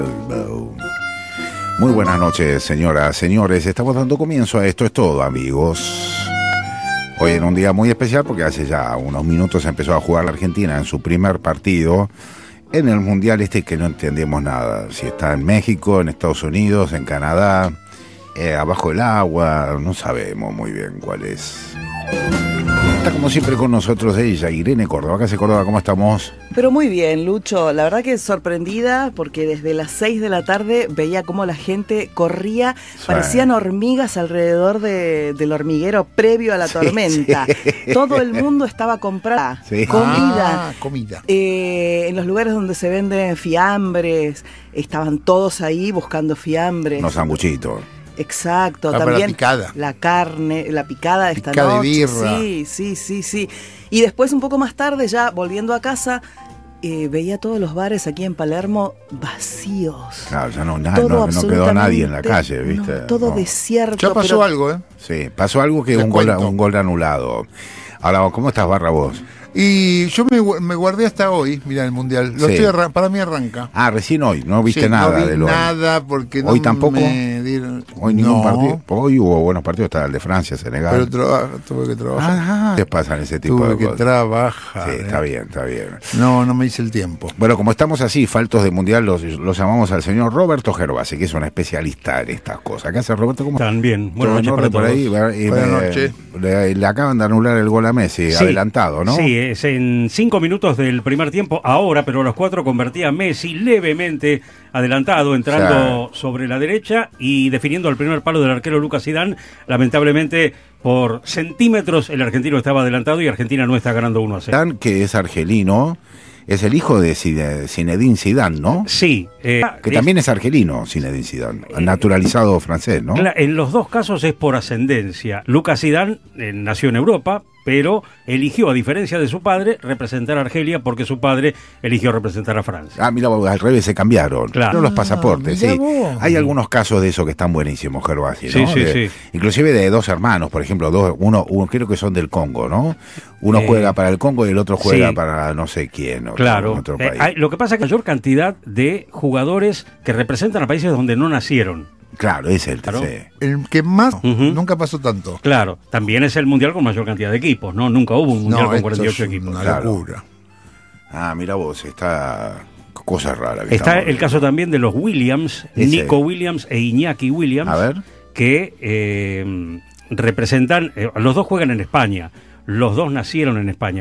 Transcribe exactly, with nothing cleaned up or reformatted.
Muy buenas noches, señoras, señores. Estamos dando comienzo a Esto es Todo, amigos. Hoy en un día muy especial porque hace ya unos minutos empezó a jugar la Argentina en su primer partido en el Mundial este que no entendemos nada. Si está en México, en Estados Unidos, en Canadá, eh, abajo del agua, no sabemos muy bien cuál es. Está como siempre con nosotros ella, Irene Córdoba. ¿Qué hace Córdoba? ¿Cómo estamos? Pero muy bien, Lucho. La verdad que sorprendida porque desde las seis de la tarde veía cómo la gente corría, sí. Parecían hormigas alrededor de, del hormiguero previo a la tormenta. Sí, sí. Todo el mundo estaba comprando sí. comida. Ah, comida. Eh, en los lugares donde se venden fiambres, estaban todos ahí buscando fiambres. Unos sanguchitos. Exacto, ah, también la picada. La carne, la picada de esta picada noche. De birra. Sí, sí, sí, sí. Y después un poco más tarde, ya volviendo a casa, eh, veía todos los bares aquí en Palermo vacíos. Claro, ya no, na, no, no quedó nadie en la calle, ¿viste? No, todo no. desierto. Ya pasó pero... algo, ¿eh? Sí, pasó algo que un gol, un gol anulado. Ahora, ¿cómo estás, Barra, vos? Y yo me, me guardé hasta hoy, mira, el Mundial. Lo sí. estoy arran- para mí arranca. Ah, recién hoy, no viste sí, nada no vi de lo nada porque no hoy tampoco. Me dieron... Hoy ningún no. partido. Hoy hubo buenos partidos, estaba el de Francia, Senegal. Pero trabajo, tuve que trabajar. Ajá. ¿Qué pasa en ese tipo tuve de que cosas? trabajar. Sí, eh. está bien, está bien. No, no me hice el tiempo. Bueno, como estamos así, faltos de Mundial, los, los llamamos al señor Roberto Gervasi, que es un especialista en estas cosas. ¿Qué hace Roberto? ¿Cómo? También. Buenas noches para por todos. ahí. Y Buenas me, noches. Le, le acaban de anular el gol a Messi, sí, adelantado, ¿no? Sí, es en cinco minutos del primer tiempo, ahora, pero a los cuatro convertía a Messi levemente adelantado, entrando sí. sobre la derecha y definiendo el primer palo del arquero Lucas Zidane. Lamentablemente, por centímetros, el argentino estaba adelantado y Argentina no está ganando uno a cero. Zidane, que es argelino, es el hijo de Zinedine Zidane, ¿no? Sí. Eh, que es, también es argelino, Zinedine Zidane, eh, naturalizado francés, ¿no? En los dos casos es por ascendencia. Lucas Zidane eh, nació en Europa, pero eligió, a diferencia de su padre, representar a Argelia porque su padre eligió representar a Francia. Ah, mira, al revés se cambiaron. Claro. No los pasaportes, ah, sí. Vos. Hay algunos casos de eso que están buenísimos, Gervasi, ¿no? Sí, sí, de, sí. Inclusive de dos hermanos, por ejemplo, dos, uno, uno creo que son del Congo, ¿no? Uno eh, juega para el Congo y el otro juega sí. para no sé quién. Otro, claro. Otro país. Eh, hay, lo que pasa es que hay mayor cantidad de jugadores que representan a países donde no nacieron. Claro, es el claro. tercero. El que más uh-huh. nunca pasó tanto. Claro, también es el mundial con mayor cantidad de equipos, ¿no? Nunca hubo un mundial no, con cuarenta y ocho es equipos. Una claro. locura. Ah, mira vos, está cosa rara. Que está estamos... el caso también de los Williams, Ese. Nico Williams e Iñaki Williams, a ver. que eh, representan, eh, los dos juegan en España, los dos nacieron en España.